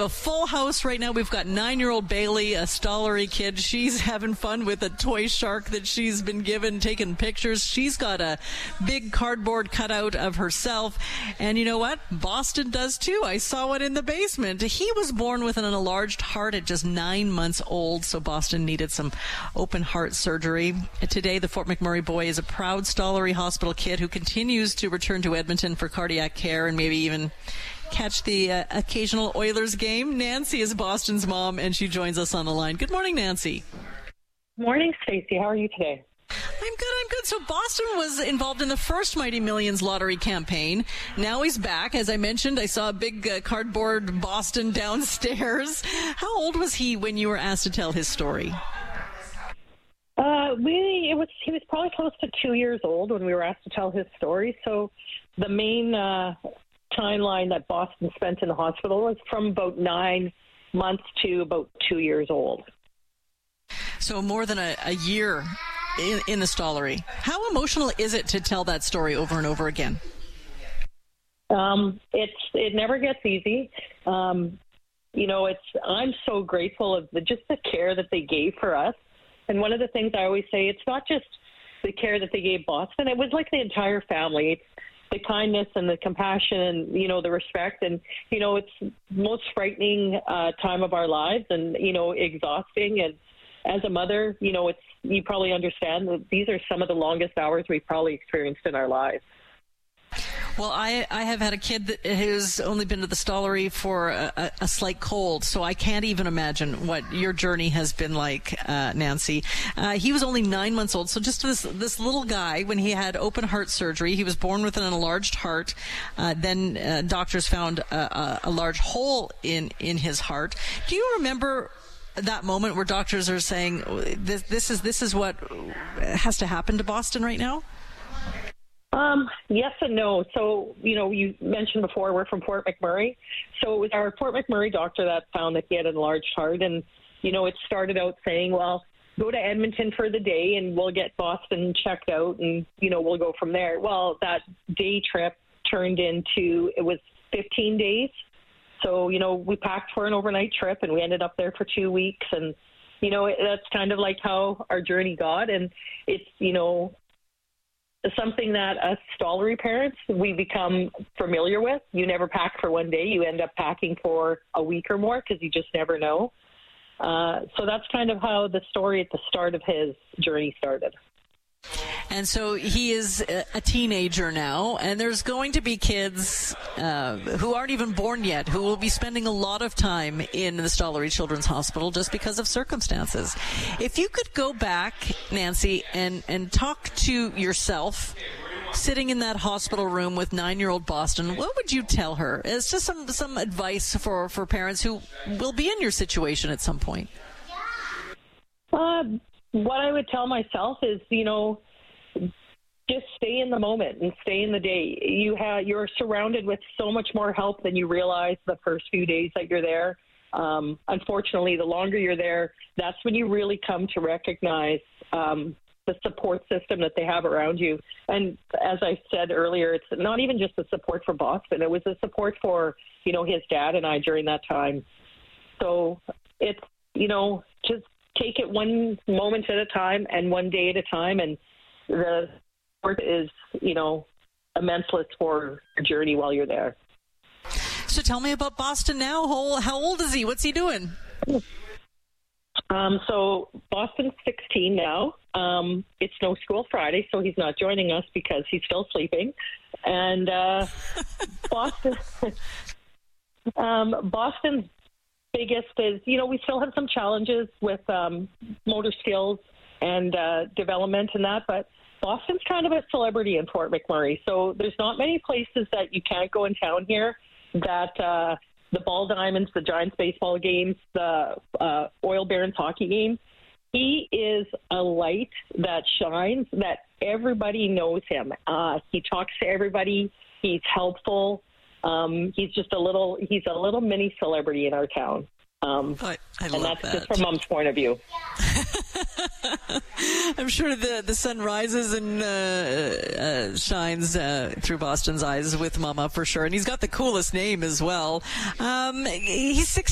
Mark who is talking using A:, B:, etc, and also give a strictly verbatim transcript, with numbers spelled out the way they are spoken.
A: have a full house right now. We've got nine-year-old Bailey, a Stollery kid. She's having fun with a toy shark that she's been given, taking pictures. She's got a big cardboard cutout of herself. And you know what? Boston does too. I saw one in the basement. He was born with an enlarged heart at just nine months old, so Boston needed some open heart surgery. Today, the Fort McMurray boy is a proud Stollery Hospital kid who continues to return to Edmonton for cardiac care and maybe even catch the uh, occasional Oilers game. Nancy is Boston's mom, and she joins us on the line. Good morning, Nancy.
B: Morning, Stacey. How are you today?
A: I'm good, I'm good. So Boston was involved in the first Mighty Millions lottery campaign. Now he's back. As I mentioned, I saw a big uh, cardboard Boston downstairs. How old was he when you were asked to tell his story?
B: Uh, we, it was, he was probably close to two years old when we were asked to tell his story. So the main uh, timeline that Boston spent in the hospital was from about nine months to about two years old.
A: So more than a, a year in, in the Stollery. How emotional is it to tell that story over and over again?
B: Um, it's it never gets easy. Um, you know, it's I'm so grateful of the, just the care that they gave for us. And one of the things I always say, it's not just the care that they gave Boston. It was like the entire family. It's the kindness and the compassion and, you know, the respect. And, you know, it's the most frightening uh, time of our lives and, you know, exhausting. And as a mother, you know, it's you probably understand that these are some of the longest hours we've probably experienced in our lives.
A: Well, I, I have had a kid that has only been to the Stollery for a, a slight cold, so I can't even imagine what your journey has been like, uh, Nancy. Uh, he was only nine months old, so just this this little guy, when he had open heart surgery, he was born with an enlarged heart. Uh, then uh, doctors found a, a, a large hole in, in his heart. Do you remember that moment where doctors are saying, this, this is this is what has to happen to Boston right now?
B: Um, yes and no. So, you know, you mentioned before we're from Fort McMurray. So it was our Fort McMurray doctor that found that he had an enlarged heart. And, you know, it started out saying, well, go to Edmonton for the day and we'll get Boston checked out and, you know, we'll go from there. Well, that day trip turned into, it was fifteen days. So, you know, we packed for an overnight trip and we ended up there for two weeks. And, you know, it, that's kind of like how our journey got. And it's, you know, something that us Stollery parents, we become familiar with. You never pack for one day. You end up packing for a week or more because you just never know. Uh, so that's kind of how the story at the start of his journey started.
A: And so he is a teenager now, and there's going to be kids uh, who aren't even born yet who will be spending a lot of time in the Stollery Children's Hospital just because of circumstances. If you could go back, Nancy, and, and talk to yourself sitting in that hospital room with nine-year-old Boston, what would you tell her? It's just some, some advice for, for parents who will be in your situation at some point.
B: Uh, what I would tell myself is, you know, just stay in the moment and stay in the day. You have, you're surrounded with so much more help than you realize the first few days that you're there. Um, unfortunately, the longer you're there, that's when you really come to recognize um, the support system that they have around you. And as I said earlier, it's not even just the support for Boston. It was the support for, you know, his dad and I during that time. So it's, you know, just take it one moment at a time and one day at a time. And the support is, you know, immenseless for your journey while you're there.
A: So tell me about Boston now. How, how old is he? What's he doing?
B: Um, so Boston's sixteen now. Um, it's no school Friday, so he's not joining us because he's still sleeping. And uh, Boston, um, Boston's biggest is, you know, we still have some challenges with um, motor skills and uh, development and that, but Boston's kind of a celebrity in Fort McMurray. So there's not many places that you can't go in town here that uh, the Ball Diamonds, the Giants baseball games, the uh, Oil Barons hockey game. He is a light that shines, that everybody knows him. Uh, he talks to everybody. He's helpful. Um, he's just a little, he's a little mini celebrity in our town. Um,
A: I, I
B: and
A: love
B: that's
A: that.
B: just from Mom's point of view.
A: I'm sure the, the sun rises and uh, uh, shines uh, through Boston's eyes with Mama for sure. And he's got the coolest name as well. Um, he's six.